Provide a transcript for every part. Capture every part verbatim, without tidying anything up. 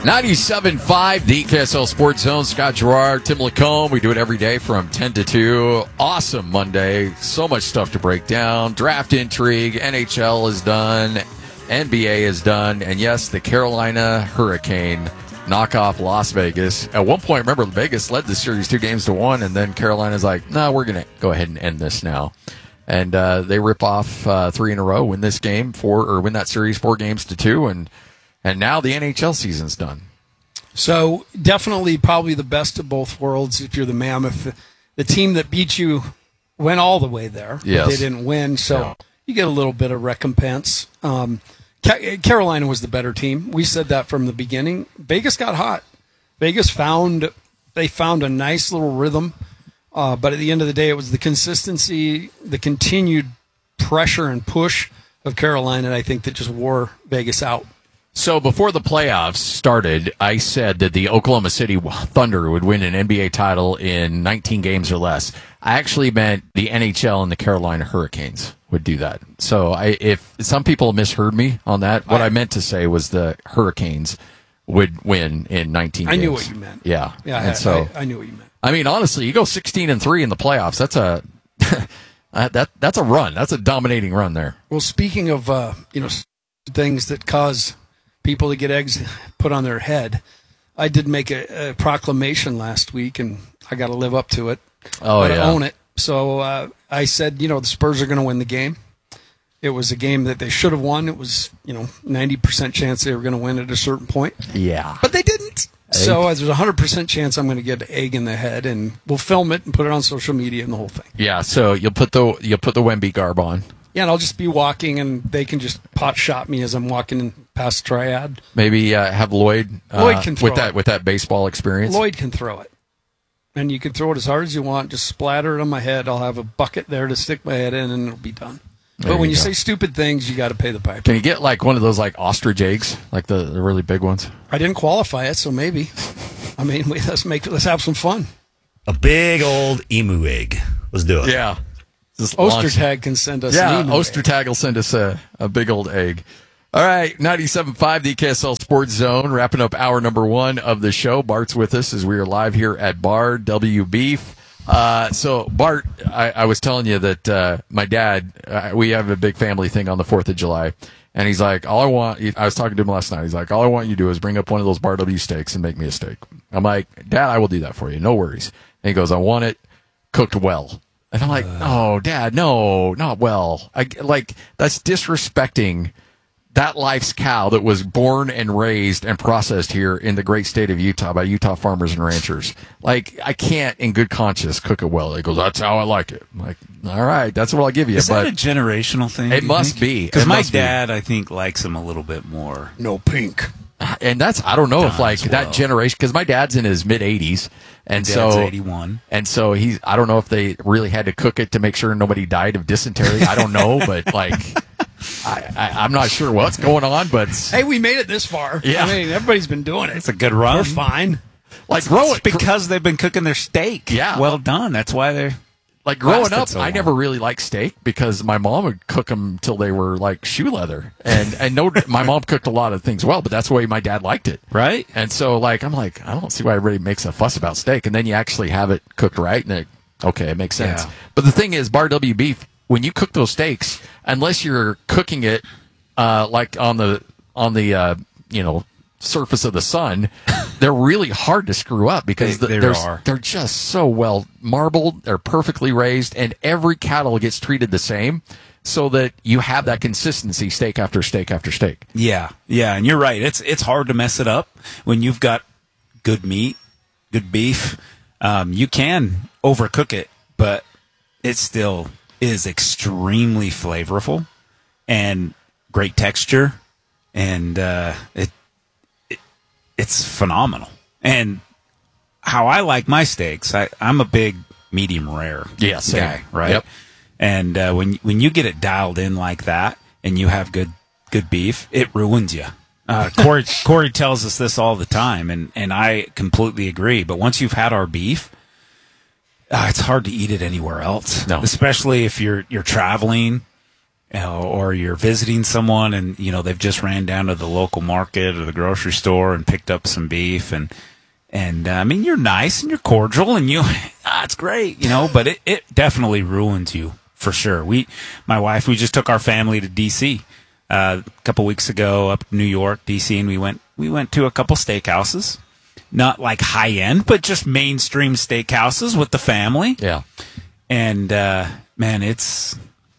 ninety-seven point five, the K S L Sports Zone. Scott Gerard, Tim Lacombe. We do it every day from ten to two. Awesome Monday. So much stuff to break down. Draft intrigue. N H L is done. N B A is done. And yes, the Carolina Hurricane knock off Las Vegas. At one point, remember, Vegas led the series two games to one, and then Carolina's like, no, we're going to go ahead and end this now. And uh, they rip off uh, three in a row, win this game, four or win that series four games to two, and and now the N H L season's done. So definitely probably the best of both worlds if you're the Mammoth. The, the team that beat you went all the way there. Yes. They didn't win, so Yeah. you get a little bit of recompense. Um, Ca- Carolina was the better team. We said that from the beginning. Vegas got hot. Vegas found they found a nice little rhythm, uh, but at the end of the day, it was the consistency, the continued pressure and push of Carolina, I think, that just wore Vegas out. So before the playoffs started, I said that the Oklahoma City Thunder would win an N B A title in nineteen games or less. I actually meant the N H L and the Carolina Hurricanes would do that. So I, if some people misheard me on that, what I, I meant to say was the Hurricanes would win in nineteen I games. knew what you meant. Yeah. Yeah, and I, so, I, I knew what you meant. I mean, honestly, you go sixteen and three in the playoffs. That's a that that's a run. That's a dominating run there. Well, speaking of uh, you know things that cause people to get eggs put on their head, I did make a, a proclamation last week, and I got to live up to it. Oh but yeah, I own it. So uh, I said, you know, the Spurs are going to win the game. It was a game that they should have won. It was, you know, ninety percent chance they were going to win at a certain point. Yeah, But they didn't. Egg. So uh, there's a one hundred percent chance I'm going to get an egg in the head, and we'll film it and put it on social media and the whole thing. yeah. So you'll put the you'll put the Wemby garb on. Yeah, and I'll just be walking, and they can just pot shot me as I'm walking past Triad. Maybe uh, have Lloyd, uh, Lloyd can throw with that it. with that baseball experience. Lloyd can throw it. And you can throw it as hard as you want. Just splatter it on my head. I'll have a bucket there to stick my head in, and it'll be done. There But when you you go. say stupid things, you got to pay the piper. Can you get like one of those like ostrich eggs, like the, the really big ones? I didn't qualify it, so maybe. I mean, we, let's make let's have some fun. A big old emu egg. Let's do it. Yeah. Just launch- Ostertag can send us Yeah, an email. Ostertag will send us a, a big old egg. All right, ninety-seven point five, the K S L Sports Zone, wrapping up hour number one of the show. Bart's with us as we are live here at Bar W Beef. Uh, so, Bart, I, I was telling you that uh, my dad, uh, we have a big family thing on the fourth of July, and he's like, all I want, I was talking to him last night, he's like, all I want you to do is bring up one of those Bar W steaks and make me a steak. I'm like, Dad, I will do that for you, no worries. And he goes, I want it cooked well. And I'm like, oh, Dad, no, not well. I, like, that's disrespecting that life's cow that was born and raised and processed here in the great state of Utah by Utah farmers and ranchers. Like, I can't, in good conscience, cook it well. He goes, that's how I like it. I'm like, all right, that's what I'll give you. Is but that a generational thing? It do you must think? be. Because It my must be. dad, I think, likes them a little bit more. No pink. And that's, I don't know if Done like as that well. generation, because my dad's in his mid eighties. And Dad's so, eighty-one. and so he's, I don't know if they really had to cook it to make sure nobody died of dysentery. I don't know, but like, I, I, I'm not sure what's going on, but Hey, we made it this far. Yeah. I mean, everybody's been doing it. It's a good run. We're fine. like growing, It's because they've been cooking their steak. Yeah. Well done. That's why they're. like growing lasted up, so I long. never really liked steak because my mom would cook them till they were like shoe leather. And, and no, my mom cooked a lot of things well, but that's the way my dad liked it. Right? And so, like, I'm like, I don't see why everybody makes a fuss about steak. And then you actually have it cooked right, and it, okay, it makes sense. Yeah. But the thing is, Bar W Beef, when you cook those steaks, unless you're cooking it uh, like on the on the uh, you know surface of the sun, they're really hard to screw up because They- the, they they're, are. they're just so well marbled. They're perfectly raised, and every cattle gets treated the same, so that you have that consistency, steak after steak after steak. Yeah. Yeah. And you're right. It's it's hard to mess it up when you've got good meat, good beef. Um, you can overcook it, but it still is extremely flavorful and great texture, and uh, it, it it's phenomenal. And how I like my steaks, I, I'm a big medium rare Yeah, same. guy, right? Yep. And uh, when when you get it dialed in like that, and you have good good beef, it ruins you. Uh, Corey Corey tells us this all the time, and, and I completely agree. But once you've had our beef, uh, it's hard to eat it anywhere else. No. Especially if you're you're traveling you know, or you're visiting someone and, you know, they've just ran down to the local market or the grocery store and picked up some beef. And, and uh, I mean, you're nice and you're cordial and you, ah, it's great, you know, but it, it definitely ruins you for sure. We, my wife, we just took our family to D C uh, a couple weeks ago up to New York, D C, and we went, we went to a couple steakhouses, not like high end, but just mainstream steakhouses with the family. Yeah. And, uh, man, it's,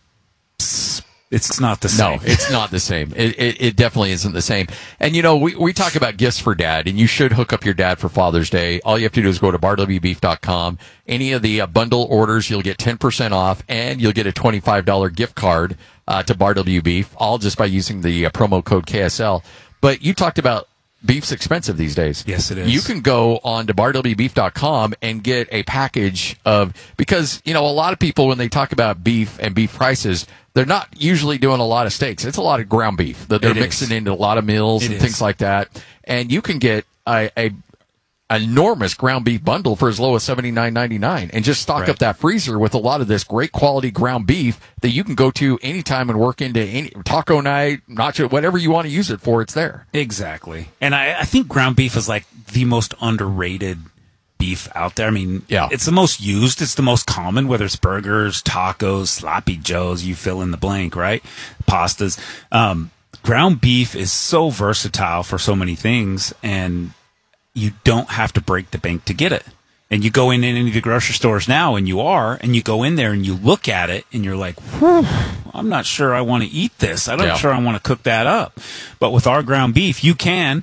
it's not the same. No, it's not the same. It, it it definitely isn't the same. And you know, we, we talk about gifts for dad, and you should hook up your dad for Father's Day. All you have to do is go to bar w beef dot com. Any of the uh, bundle orders, you'll get ten percent off, and you'll get a twenty-five dollars gift card uh, to Bar W Beef, all just by using the uh, promo code K S L. But you talked about beef's expensive these days. Yes, it is. You can go on to bar w beef dot com and get a package of, because, you know, a lot of people, when they talk about beef and beef prices, they're not usually doing a lot of steaks. It's a lot of ground beef that they're It mixing is. into a lot of meals It and is. things like that. And you can get a, a enormous ground beef bundle for as low as seventy-nine ninety-nine, and just stock Right. up that freezer with a lot of this great quality ground beef that you can go to anytime and work into any taco night, nacho, whatever you want to use it for. It's there. Exactly. And I, I think ground beef is like the most underrated beef out there. I mean, Yeah. it's the most used. It's the most common, whether it's burgers, tacos, sloppy joes, you fill in the blank, right? Pastas. Um, ground beef is so versatile for so many things, and you don't have to break the bank to get it. And you go in any of the grocery stores now, and you are, and you go in there and you look at it, and you're like, whew, I'm not sure I want to eat this. I'm not Yeah. sure I want to cook that up. But with our ground beef, you can.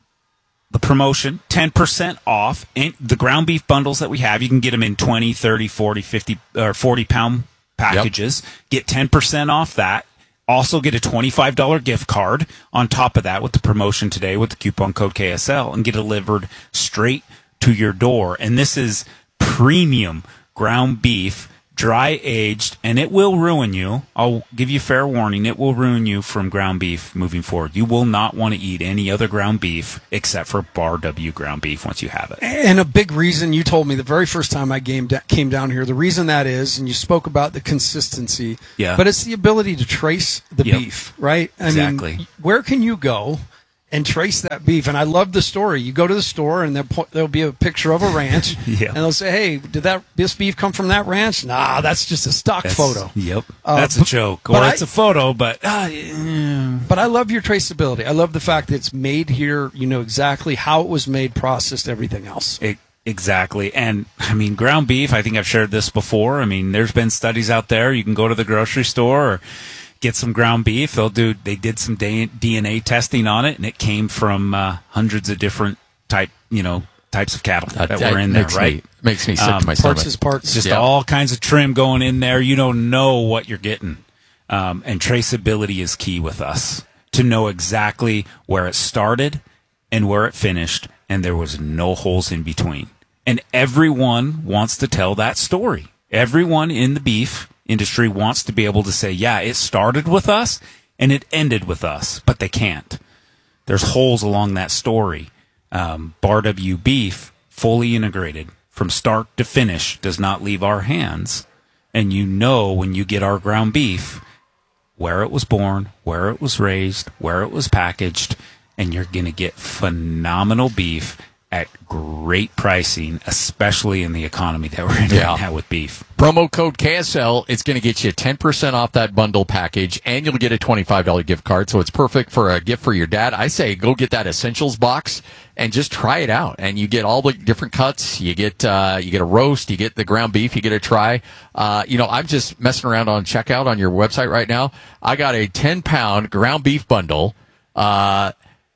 The promotion, ten percent off. And the ground beef bundles that we have, you can get them in twenty, thirty, forty, fifty, or forty pound packages. Get ten percent off that. Also get a twenty-five dollars gift card on top of that with the promotion today with the coupon code K S L, and get delivered straight to your door. And this is premium ground beef, dry aged, and it will ruin you. I'll give you fair warning. It will ruin you from ground beef moving forward. You will not want to eat any other ground beef except for Bar W ground beef once you have it. And a big reason you told me the very first time I came, came down here, the reason that is, and you spoke about the consistency, Yeah. but it's the ability to trace the Yep. beef, right? I Exactly. mean, where can you go and trace that beef? And I love the story. You go to the store and there'll, po- there'll be a picture of a ranch, Yeah. and they'll say, "Hey, did that this beef come from that ranch?" Nah, that's just a stock That's- photo. Yep. Uh, That's a but- joke. but Or I- it's a photo, but uh, yeah. But I love your traceability. I love the fact that it's made here. You know exactly how it was made, processed, everything else. E- Exactly. And I mean, ground beef, I think I've shared this before. I mean, there's been studies out there. You can go to the grocery store or get some ground beef. They'll do, they did some D N A testing on it, and it came from uh, hundreds of different type, you know, types of cattle that, that were in there, makes right? Me, makes me sick Um, to my Parts stomach. is parts. Just Yeah. all kinds of trim going in there. You don't know what you're getting. Um, and traceability is key with us, to know exactly where it started and where it finished, and there was no holes in between. And everyone wants to tell that story. Everyone in the beef industry wants to be able to say, yeah, it started with us and it ended with us, but they can't. There's holes along that story. Um, Bar W Beef, fully integrated from start to finish, does not leave our hands. And you know when you get our ground beef where it was born, where it was raised, where it was packaged, and you're going to get phenomenal beef at great pricing, especially in the economy that we're in Yeah. right now with beef. Promo code K S L, it's going to get you ten percent off that bundle package, and you'll get a twenty-five dollars gift card, so it's perfect for a gift for your dad. I say go get that Essentials box and just try it out, and you get all the different cuts. You get uh, you get a roast, you get the ground beef, you get a try. Uh, you know, I'm just messing around on checkout on your website right now. I got a ten-pound ground beef bundle uh,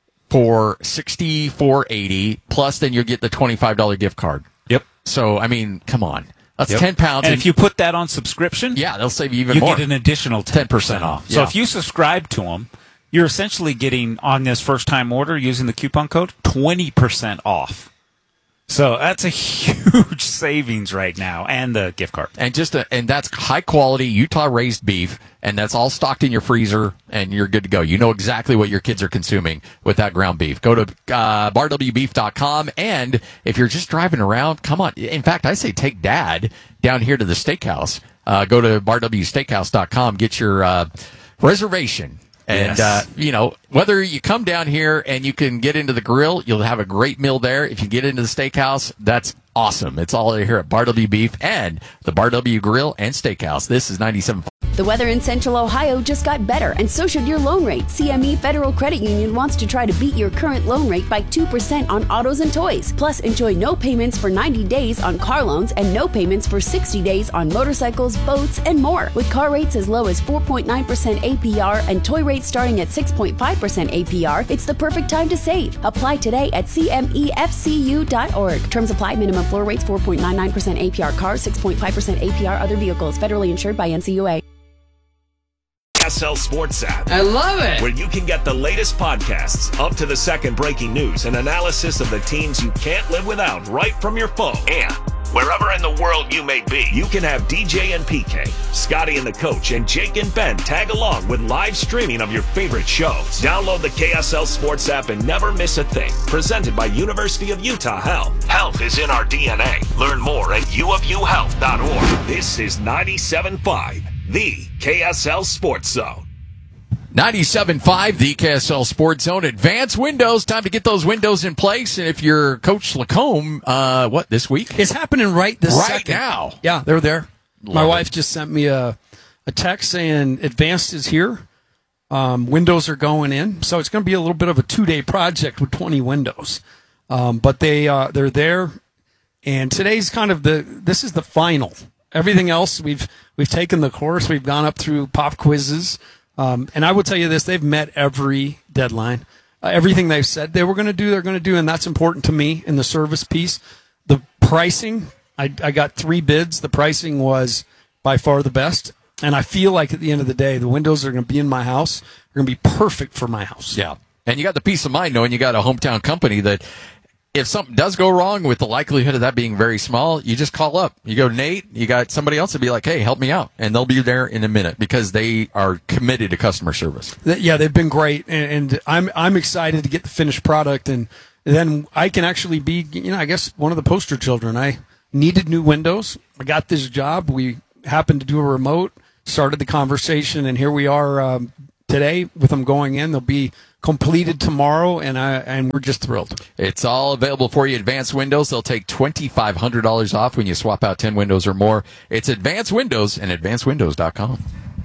for sixty-four eighty, plus then you'll get the twenty-five dollars gift card. Yep. So, I mean, come on. That's Yep. ten pounds. And if you put that on subscription, yeah, they'll save you even you more. get an additional ten percent off. So Yeah. if you subscribe to them, you're essentially getting, on this first time order using the coupon code, twenty percent off. So that's a huge savings right now, and the gift card. and just a, and that's high quality Utah raised beef, and that's all stocked in your freezer, and you're good to go. You know exactly what your kids are consuming with that ground beef. Go to uh, bar w beef dot com, and if you're just driving around, come on. In fact, I say take dad down here to the steakhouse. uh, go to bar w steakhouse dot com, get your uh, reservation. And, Yes. uh, you know, whether you come down here and you can get into the grill, you'll have a great meal there. If you get into the steakhouse, that's awesome. It's all here at Bar W Beef and the Bar W Grill and Steakhouse. This is ninety-seven point five. The weather in Central Ohio just got better, and so should your loan rate. C M E Federal Credit Union wants to try to beat your current loan rate by two percent on autos and toys. Plus, enjoy no payments for ninety days on car loans and no payments for sixty days on motorcycles, boats, and more. With car rates as low as four point nine percent A P R and toy rates starting at six point five percent A P R, it's the perfect time to save. Apply today at C M E F C U dot org. Terms apply. Minimum floor rates four point nine nine percent A P R cars, six point five percent A P R other vehicles. Federally insured by N C U A. K S L Sports app. I love it. Where you can get the latest podcasts, up to the second breaking news, and analysis of the teams you can't live without right from your phone. And wherever in the world you may be, you can have D J and P K, Scotty and the Coach, and Jake and Ben tag along with live streaming of your favorite shows. Download the K S L Sports app and never miss a thing. Presented by University of Utah Health. Health is in our D N A. Learn more at u of u health dot org. This is ninety-seven point five. The K S L Sports Zone. ninety-seven point five, the K S L Sports Zone. Advanced Windows. Time to get those windows in place. And if you're Coach Lacombe, uh, what, this week? It's happening right this Right second. now. Yeah, they're there. Love My it. wife just sent me a, a text saying Advanced is here. Um, windows are going in. So it's going to be a little bit of a two-day project with twenty windows. Um, but they, uh, they're there. And today's kind of the, this is the final. Everything else, we've we've taken the course. We've gone up through pop quizzes. Um, and I will tell you this, they've met every deadline. Uh, everything they've said they were going to do, they're going to do, and that's important to me in the service piece. The pricing, I, I got three bids. The pricing was by far the best. And I feel like at the end of the day, the windows are going to be in my house. They're going to be perfect for my house. Yeah. And you got the peace of mind knowing you got a hometown company that if something does go wrong, with the likelihood of that being very small, you just call up. You go, Nate, you got somebody else to be like, hey, help me out. And they'll be there in a minute because they are committed to customer service. Th- Yeah, they've been great, and, and I'm I'm excited to get the finished product, and then I can actually be, you know, I guess one of the poster children. I needed new windows. I got this job. We happened to do a remote, started the conversation, and here we are um, today with them going in. They'll be completed tomorrow, and I and we're just thrilled. It's all available for you. Advanced Windows. They'll take twenty-five hundred dollars off when you swap out ten windows or more. It's Advanced Windows and advanced windows dot com.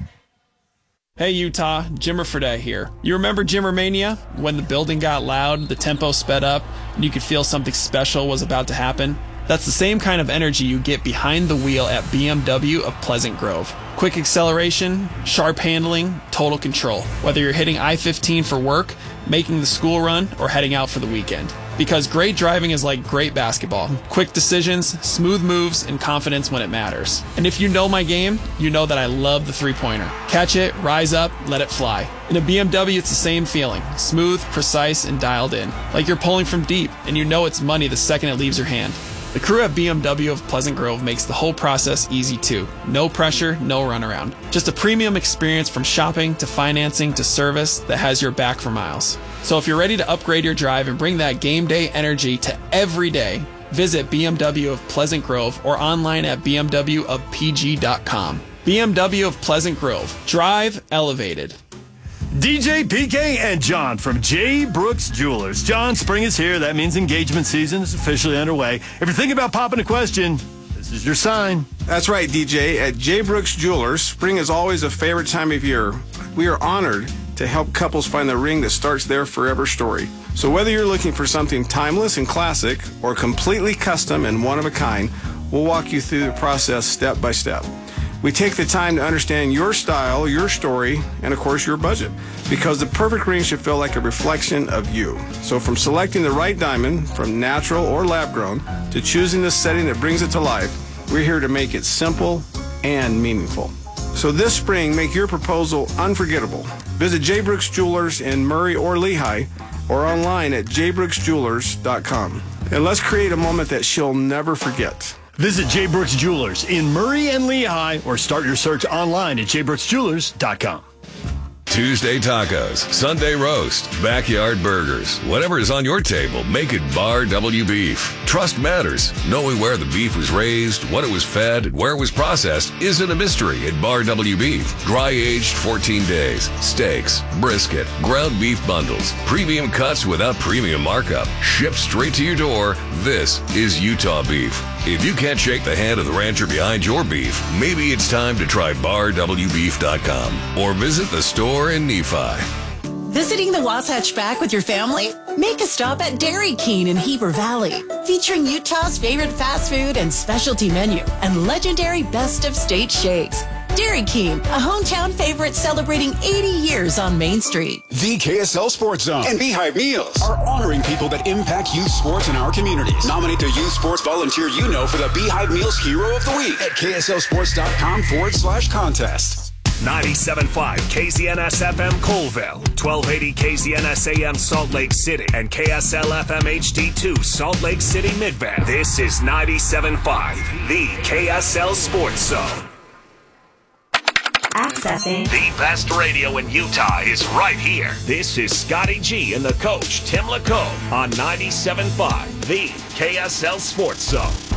Hey Utah, Jimmer Fredette here. You remember Jimmer Mania? When the building got loud, the tempo sped up, and you could feel something special was about to happen? That's the same kind of energy you get behind the wheel at B M W of Pleasant Grove. Quick acceleration, sharp handling, total control. Whether you're hitting I fifteen for work, making the school run, or heading out for the weekend. Because great driving is like great basketball. Quick decisions, smooth moves, and confidence when it matters. And if you know my game, you know that I love the three-pointer. Catch it, rise up, let it fly. In a B M W, it's the same feeling. Smooth, precise, and dialed in. Like you're pulling from deep, and you know it's money the second it leaves your hand. The crew at B M W of Pleasant Grove makes the whole process easy too. No pressure, no runaround. Just a premium experience from shopping to financing to service that has your back for miles. So if you're ready to upgrade your drive and bring that game day energy to every day, visit B M W of Pleasant Grove or online at b m w of p g dot com. B M W of Pleasant Grove. Drive elevated. D J, P K, and John from J. Brooks Jewelers. John, spring is here. That means engagement season is officially underway. If you're thinking about popping a question, this is your sign. That's right, D J. At J. Brooks Jewelers, spring is always a favorite time of year. We are honored to help couples find the ring that starts their forever story. So whether you're looking for something timeless and classic or completely custom and one of a kind, we'll walk you through the process step by step. We take the time to understand your style, your story, and of course your budget, because the perfect ring should feel like a reflection of you. So from selecting the right diamond, from natural or lab grown, to choosing the setting that brings it to life, we're here to make it simple and meaningful. So this spring, make your proposal unforgettable. Visit J. Brooks Jewelers in Murray or Lehigh, or online at j brooks jewelers dot com. And let's create a moment that she'll never forget. Visit J. Brooks Jewelers in Murray and Lehigh, or start your search online at j brooks jewelers dot com. Tuesday tacos, Sunday roast, backyard burgers. Whatever is on your table, make it Bar W Beef. Trust matters. Knowing where the beef was raised, what it was fed, and where it was processed isn't a mystery at Bar W Beef. Dry aged fourteen days. Steaks, brisket, ground beef bundles, premium cuts without premium markup. Shipped straight to your door. This is Utah beef. If you can't shake the hand of the rancher behind your beef, maybe it's time to try bar w beef dot com or visit the store in Nephi. Visiting the Wasatch Back with your family? Make a stop at Dairy King in Heber Valley, featuring Utah's favorite fast food and specialty menu and legendary best of state shakes. Dairy King, a hometown favorite celebrating eighty years on Main Street. The K S L Sports Zone and Beehive Meals are honoring people that impact youth sports in our communities. Nominate the youth sports volunteer you know for the Beehive Meals Hero of the Week at K S L sports dot com forward slash contest. ninety-seven point five K Z N S F M Colville, twelve eighty K Z N S A M Salt Lake City, and K S L F M H D two Salt Lake City Midvale. This is ninety-seven point five, the K S L Sports Zone. Accessing. The best radio in Utah is right here. This is Scotty G and the coach, Tim LaCombe, on ninety-seven point five, the K S L Sports Zone.